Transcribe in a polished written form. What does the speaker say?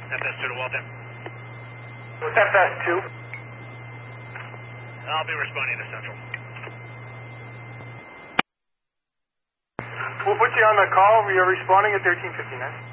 FS2 to Walton. What's FS2? I'll be responding to Central. We'll put you on the call. We are responding at 1359.